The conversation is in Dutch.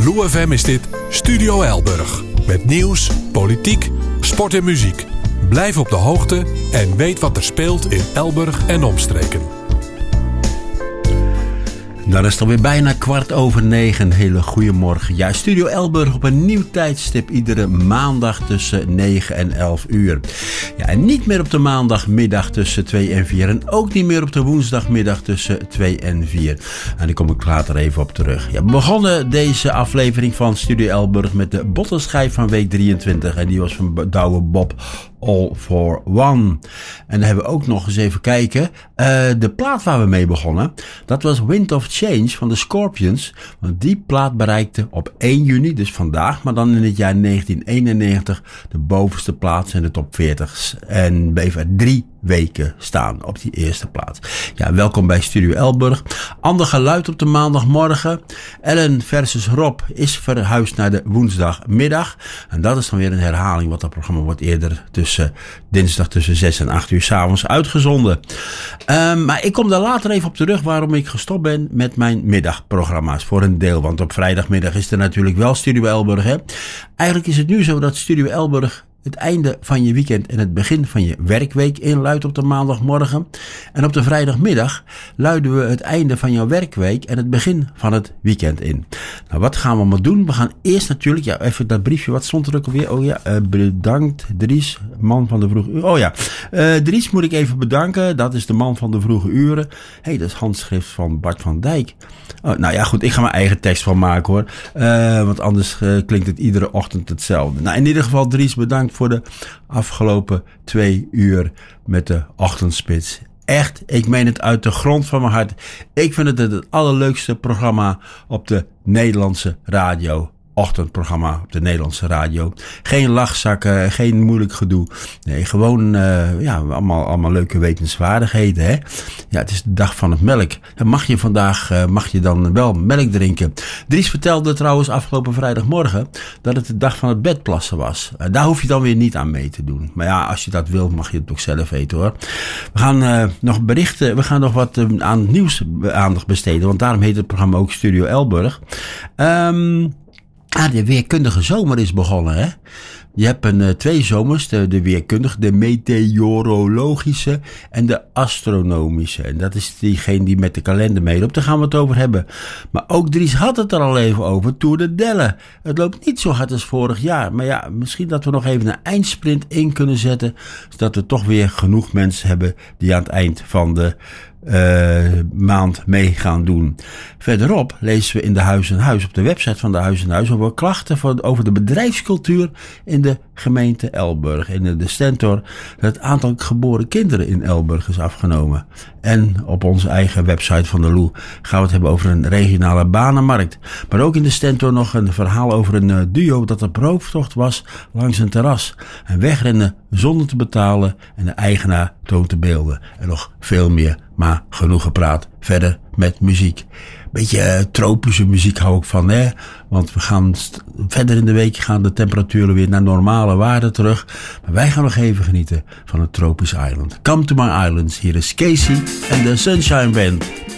Lou FM is dit Studio Elburg. Met nieuws, politiek, sport en muziek. Blijf op de hoogte en weet wat er speelt in Elburg en omstreken. Dan is het alweer bijna 9:15. Een hele goede morgen. Ja, Studio Elburg op een nieuw tijdstip. Iedere maandag tussen 9 en 11 uur. Ja, en niet meer op de maandagmiddag tussen 2 en 4. En ook niet meer op de woensdagmiddag tussen 2 en 4. En daar kom ik later even op terug. Ja, we begonnen deze aflevering van Studio Elburg met de bottenschijf van week 23. En die was van Douwe Bob. All for One. En dan hebben we ook nog eens even kijken. De plaat waar we mee begonnen, dat was Wind of Change van de Scorpions. Want die plaat bereikte op 1 juni, dus vandaag, maar dan in het jaar 1991, de bovenste plaats in de top 40. En bleef er 3 weken staan op die eerste plaats. Ja, welkom bij Studio Elburg. Ander geluid op de maandagmorgen. Ellen versus Rob is verhuisd naar de woensdagmiddag. En dat is dan weer een herhaling, want dat programma wordt eerder dinsdag tussen 6 en 8 uur 's avonds uitgezonden. Maar ik kom daar later even op terug waarom ik gestopt ben met mijn middagprogramma's voor een deel. Want op vrijdagmiddag is er natuurlijk wel Studio Elburg. Hè? Eigenlijk is het nu zo dat Studio Elburg het einde van je weekend en het begin van je werkweek inluidt op de maandagmorgen. En op de vrijdagmiddag luiden we het einde van jouw werkweek en het begin van het weekend in. Nou, wat gaan we maar doen? We gaan eerst natuurlijk, ja, even dat briefje, wat stond er ook alweer? Oh ja, bedankt Dries, man van de vroege uren. Oh ja, Dries moet ik even bedanken. Dat is de man van de vroege uren. Hé, dat is handschrift van Bart van Dijk. Oh, nou ja, goed, ik ga mijn eigen tekst van maken hoor. Want anders klinkt het iedere ochtend hetzelfde. Nou, in ieder geval Dries, bedankt voor de afgelopen 2 uur met de ochtendspits. Echt, ik meen het uit de grond van mijn hart. Ik vind het allerleukste programma op de Nederlandse radio. Ochtendprogramma op de Nederlandse radio. Geen lachzakken, geen moeilijk gedoe. Nee, gewoon allemaal leuke wetenswaardigheden. Hè? Ja, het is de dag van het melk. En mag je dan wel melk drinken? Dries vertelde trouwens afgelopen vrijdagmorgen dat het de dag van het bedplassen was. Daar hoef je dan weer niet aan mee te doen. Maar ja, als je dat wil, mag je het ook zelf eten hoor. We gaan nog berichten. We gaan nog wat aan nieuws aandacht besteden. Want daarom heet het programma ook Studio Elburg. De weerkundige zomer is begonnen, hè? Je hebt 2 zomers, de weerkundige, de meteorologische en de astronomische. En dat is diegene die met de kalender meeloopt. Daar gaan we het over hebben. Maar ook Dries had het er al even over, Tour de Delle. Het loopt niet zo hard als vorig jaar. Maar ja, misschien dat we nog even een eindsprint in kunnen zetten, zodat we toch weer genoeg mensen hebben die aan het eind van de maand mee gaan doen. Verderop lezen we in de Huis en Huis, op de website van de Huis en Huis, over klachten over de bedrijfscultuur in de gemeente Elburg. In de Stentor dat het aantal geboren kinderen in Elburg is afgenomen. En op onze eigen website van de Lou gaan we het hebben over een regionale banenmarkt. Maar ook in de Stentor nog een verhaal over een duo dat op rooftocht was langs een terras. En wegrennen zonder te betalen en de eigenaar toont de beelden. En nog veel meer, maar genoeg gepraat. Verder met muziek. Beetje tropische muziek hou ik van, hè? Want we gaan verder in de week gaan de temperaturen weer naar normale waarden terug. Maar wij gaan nog even genieten van het tropisch eiland. Come to my islands. Hier is Casey en de Sunshine Band.